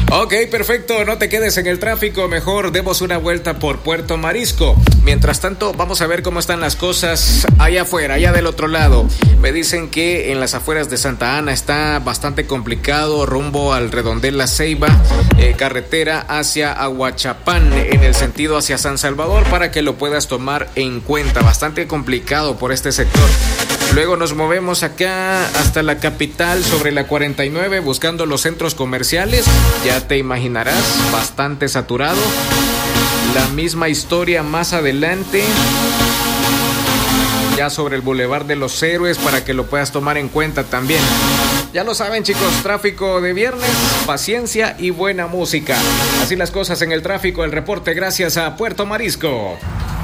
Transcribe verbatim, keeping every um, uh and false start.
Ok, perfecto, no te quedes en el tráfico, mejor demos una vuelta por Puerto Marisco. Mientras tanto, vamos a ver cómo están las cosas allá afuera, allá del otro lado. Me dicen que en las afueras de Santa Ana está bastante complicado rumbo al Redondel La Ceiba, eh, carretera hacia Aguachapán, en el sentido hacia San Salvador, para que lo puedas tomar en cuenta. Bastante complicado por este sector. Luego nos movemos acá hasta la capital sobre la cuarenta y nueve buscando los centros comerciales. Ya te imaginarás, bastante saturado. La misma historia más adelante, ya sobre el Boulevard de los Héroes, para que lo puedas tomar en cuenta también. Ya lo saben, chicos, tráfico de viernes, paciencia y buena música. Así las cosas en el tráfico, el reporte gracias a Puerto Marisco.